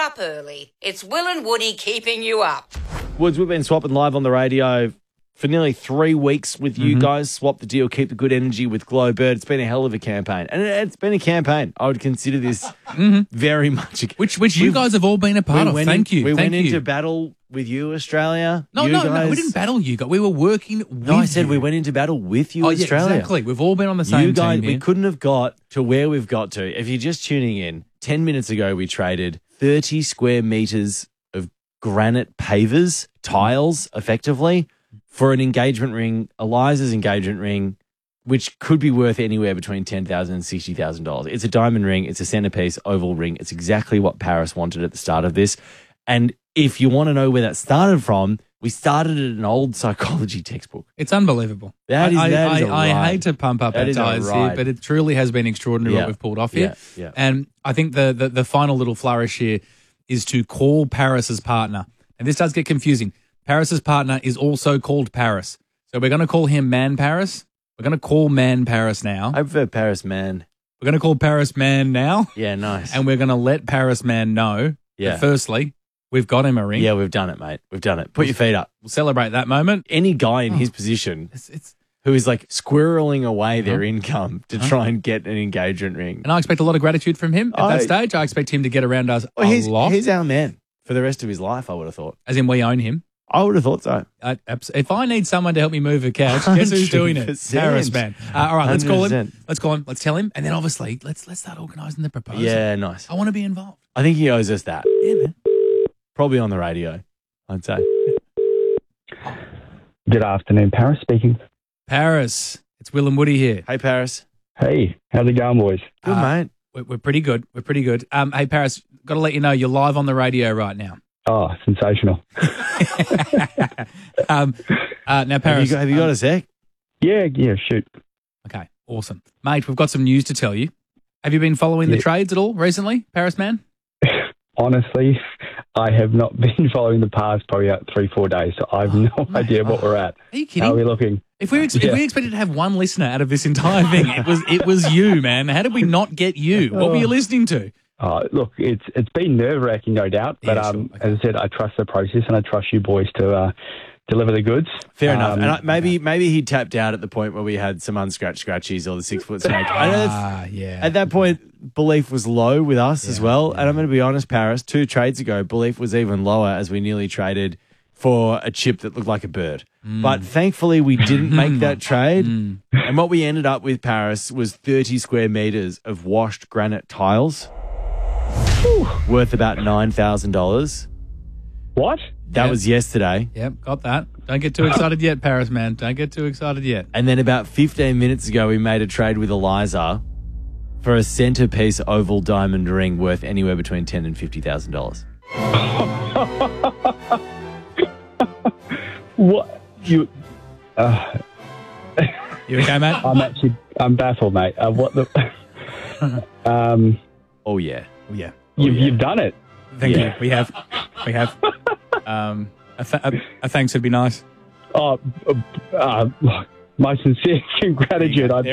up early. It's Will and Woody keeping you up. Woods, we've been swapping live on the radio for nearly 3 weeks with you guys. Swap the deal, keep the good energy with Glowbird. It's been a hell of a campaign. And it's been a campaign. I would consider this very much a Which you guys have all been a part of. Thank you. We Thank went you. into battle with you, Australia. No, we didn't battle you guys. We were working with No, I said we went into battle with you, Australia. Yeah, exactly. We've all been on the same You guys, team here. we couldn't have got to where we've got to. If you're just tuning in, 10 minutes ago we traded 30 square metres of granite pavers, tiles, effectively, for an engagement ring, Eliza's engagement ring, which could be worth anywhere between $10,000 and $60,000. It's a diamond ring. It's a centerpiece oval ring. It's exactly what Paris wanted at the start of this. And if you want to know where that started from, we started at an old psychology textbook. It's unbelievable. That is I ride. hate to pump up That our is a tires here, ride. but it truly has been extraordinary what we've pulled off here. Yeah. And I think the final little flourish here is to call Paris's partner. And this does get confusing. Paris's partner is also called Paris. So we're going to call him Man Paris. We're going to call Man Paris now. I prefer Paris Man. We're going to call Paris Man now. Yeah, nice. And we're going to let Paris Man know that firstly, we've got him a ring. Yeah, we've done it, mate. We've done it. Put your feet up. We'll celebrate that moment. Any guy in his position who is like squirreling away their income to try and get an engagement ring. And I expect a lot of gratitude from him at that stage. I expect him to get around us a lot. He's our man for the rest of his life, I would have thought. As in we own him. I would have thought so. If I need someone to help me move a couch, guess who's doing it? 100%. Paris Man. All right, let's call him. 100%. Let's call him. Let's tell him. And then obviously, let's start organising the proposal. Yeah, nice. I want to be involved. I think he owes us that. Yeah, man. Probably on the radio, I'd say. Good afternoon, Paris speaking. Paris, it's Will and Woody here. Hey, Paris. Hey, how's it going, boys? Good, mate. We're pretty good. We're pretty good. Hey, Paris, got to let you know you're live on the radio right now. Oh, sensational. Now, Paris. Have you got a sec? Yeah, shoot. Okay, awesome. Mate, we've got some news to tell you. Have you been following the trades at all recently, Paris Man? Honestly, I have not been following the past probably 3-4 days, so I have no idea what we're at. Are you kidding? How are we looking? If we expected to have one listener out of this entire thing, it was you, man. How did we not get you? What were you listening to? Look, it's been nerve-wracking, no doubt, but Yeah, sure. Okay. as I said, I trust the process and I trust you boys to deliver the goods. Fair enough. And maybe he tapped out at the point where we had some unscratched scratchies or the 6-foot snake. Yeah. At that point, belief was low with us as well. And I'm going to be honest, Paris, 2 trades ago, belief was even lower as we nearly traded for a chip that looked like a bird. But thankfully, we didn't make that trade. And what we ended up with, Paris, was 30 square metres of washed granite tiles worth about $9,000. What? That was yesterday. Yep, got that. Don't get too excited yet, Paris, man. Don't get too excited yet. And then about 15 minutes ago, we made a trade with Eliza for a centerpiece oval diamond ring worth anywhere between $10,000 and $50,000. What? You You okay, mate? I'm baffled, mate. What the? Oh, yeah. You've done it. Thank you. We have. A thanks would be nice. Oh, my sincere gratitude. There